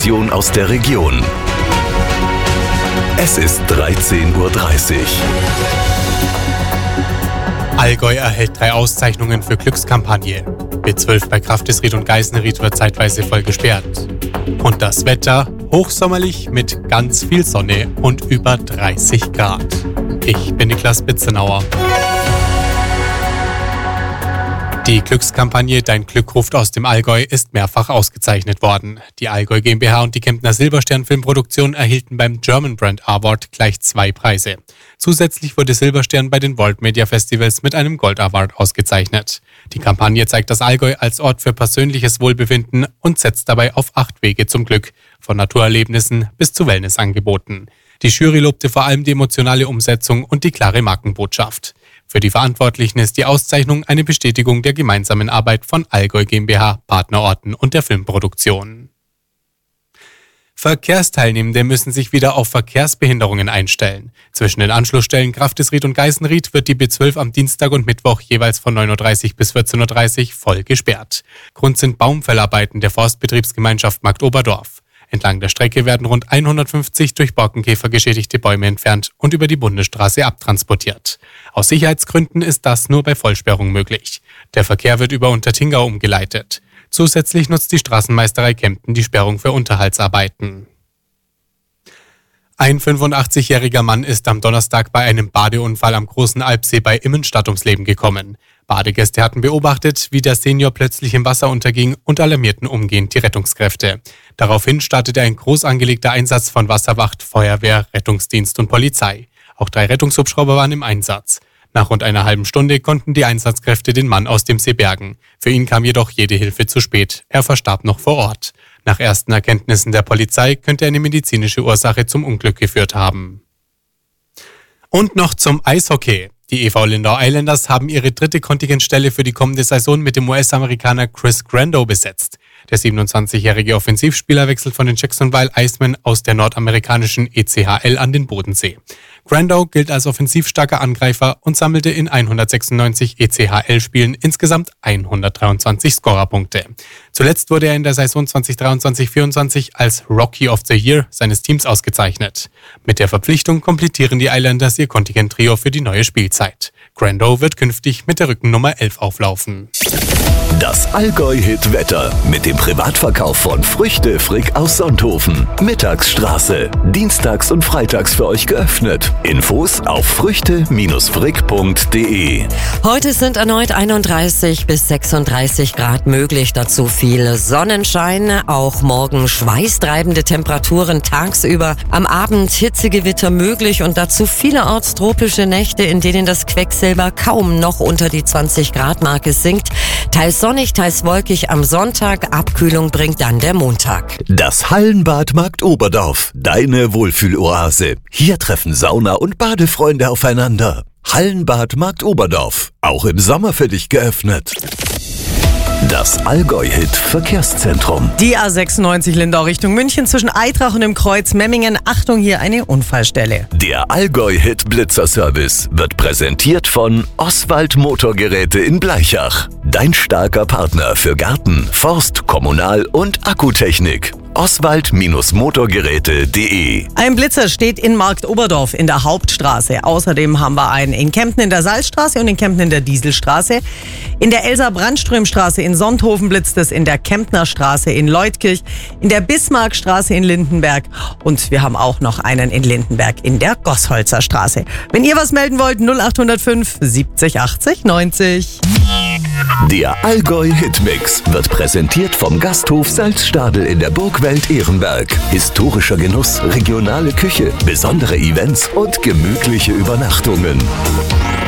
Information aus der Region. Es ist 13:30 Uhr. Allgäu erhält 3 Auszeichnungen für Glückskampagne. B12 bei Grafdesried und Geisenried wird zeitweise voll gesperrt. Und das Wetter hochsommerlich mit ganz viel Sonne und über 30 Grad. Ich bin Niklas Bitzenauer. Die Glückskampagne Dein Glück ruft aus dem Allgäu ist mehrfach ausgezeichnet worden. Die Allgäu GmbH und die Kemptner Silberstern Filmproduktion erhielten beim German Brand Award gleich 2 Preise. Zusätzlich wurde Silberstern bei den World Media Festivals mit einem Gold Award ausgezeichnet. Die Kampagne zeigt das Allgäu als Ort für persönliches Wohlbefinden und setzt dabei auf 8 Wege zum Glück, von Naturerlebnissen bis zu Wellnessangeboten. Die Jury lobte vor allem die emotionale Umsetzung und die klare Markenbotschaft. Für die Verantwortlichen ist die Auszeichnung eine Bestätigung der gemeinsamen Arbeit von Allgäu GmbH, Partnerorten und der Filmproduktion. Verkehrsteilnehmende müssen sich wieder auf Verkehrsbehinderungen einstellen. Zwischen den Anschlussstellen Grafdesried und Geisenried wird die B12 am Dienstag und Mittwoch jeweils von 9:30 Uhr bis 14:30 Uhr voll gesperrt. Grund sind Baumfellarbeiten der Forstbetriebsgemeinschaft Marktoberdorf. Entlang der Strecke werden rund 150 durch Borkenkäfer geschädigte Bäume entfernt und über die Bundesstraße abtransportiert. Aus Sicherheitsgründen ist das nur bei Vollsperrung möglich. Der Verkehr wird über Untertingau umgeleitet. Zusätzlich nutzt die Straßenmeisterei Kempten die Sperrung für Unterhaltsarbeiten. Ein 85-jähriger Mann ist am Donnerstag bei einem Badeunfall am Großen Alpsee bei Immenstadt ums Leben gekommen. Badegäste hatten beobachtet, wie der Senior plötzlich im Wasser unterging und alarmierten umgehend die Rettungskräfte. Daraufhin startete ein groß angelegter Einsatz von Wasserwacht, Feuerwehr, Rettungsdienst und Polizei. Auch 3 Rettungshubschrauber waren im Einsatz. Nach rund einer halben Stunde konnten die Einsatzkräfte den Mann aus dem See bergen. Für ihn kam jedoch jede Hilfe zu spät. Er verstarb noch vor Ort. Nach ersten Erkenntnissen der Polizei könnte eine medizinische Ursache zum Unglück geführt haben. Und noch zum Eishockey. Die e.V. Lindau Islanders haben ihre 3. Kontingentstelle für die kommende Saison mit dem US-Amerikaner Chris Grando besetzt. Der 27-jährige Offensivspieler wechselt von den Jacksonville Icemen aus der nordamerikanischen ECHL an den Bodensee. Grando gilt als offensivstarker Angreifer und sammelte in 196 ECHL-Spielen insgesamt 123 Scorerpunkte. Zuletzt wurde er in der Saison 2023-24 als Rookie of the Year seines Teams ausgezeichnet. Mit der Verpflichtung komplettieren die Islanders ihr Kontingent-Trio für die neue Spielzeit. Grando wird künftig mit der Rückennummer 11 auflaufen. Das Allgäu-Hit-Wetter mit dem Privatverkauf von Früchte Frick aus Sonthofen. Mittagsstraße. Dienstags und freitags für euch geöffnet. Infos auf früchte-frick.de. Heute sind erneut 31 bis 36 Grad möglich. Dazu viel Sonnenschein. Auch morgen schweißtreibende Temperaturen tagsüber. Am Abend Hitzegewitter möglich und dazu vielerorts tropische Nächte, in denen das Quecksilber kaum noch unter die 20-Grad-Marke sinkt. Teils sonnig, teils wolkig am Sonntag. Abkühlung bringt dann der Montag. Das Hallenbad Marktoberdorf. Deine Wohlfühloase. Hier treffen Sauna- und Badefreunde aufeinander. Hallenbad Marktoberdorf. Auch im Sommer für dich geöffnet. Das Allgäu-Hit Verkehrszentrum. Die A96 Lindau Richtung München zwischen Eitrach und dem Kreuz Memmingen. Achtung, hier eine Unfallstelle. Der Allgäu-Hit Blitzerservice wird präsentiert von Oswald Motorgeräte in Blaichach. Dein starker Partner für Garten, Forst, Kommunal- und Akkutechnik. Oswald-motorgeräte.de. Ein Blitzer steht in Marktoberdorf in der Hauptstraße. Außerdem haben wir einen in Kempten in der Salzstraße und in Kempten in der Dieselstraße. In der Elsa-Brandström-Straße in Sonthofen blitzt es, in der Kemptner Straße in Leutkirch, in der Bismarckstraße in Lindenberg und wir haben auch noch einen in Lindenberg in der Gossholzer Straße. Wenn ihr was melden wollt, 0805 70 80 90. Der Allgäu-Hitmix wird präsentiert vom Gasthof Salzstadel in der Burgwelt Ehrenberg. Historischer Genuss, regionale Küche, besondere Events und gemütliche Übernachtungen.